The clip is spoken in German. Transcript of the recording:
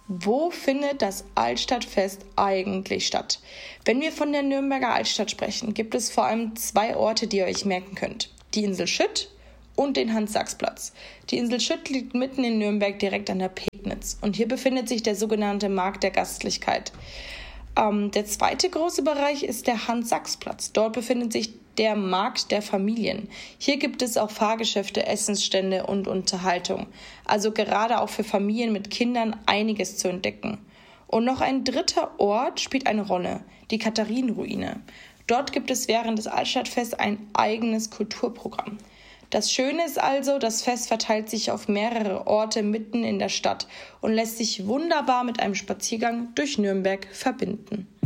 Wo findet das Altstadtfest eigentlich statt? Wenn wir von der Nürnberger Altstadt sprechen, gibt es vor allem 2 Orte, die ihr euch merken könnt. Die Insel Schütt und den Hans-Sachs-Platz. Die Insel Schütt liegt mitten in Nürnberg direkt an der Pegnitz. Und hier befindet sich der sogenannte Markt der Gastlichkeit. Der zweite große Bereich ist der Hans-Sachs-Platz. Dort befindet sich der Markt der Familien. Hier gibt es auch Fahrgeschäfte, Essensstände und Unterhaltung. Also gerade auch für Familien mit Kindern einiges zu entdecken. Und noch ein dritter Ort spielt eine Rolle, die Katharinenruine. Dort gibt es während des Altstadtfests ein eigenes Kulturprogramm. Das Schöne ist also, das Fest verteilt sich auf mehrere Orte mitten in der Stadt und lässt sich wunderbar mit einem Spaziergang durch Nürnberg verbinden.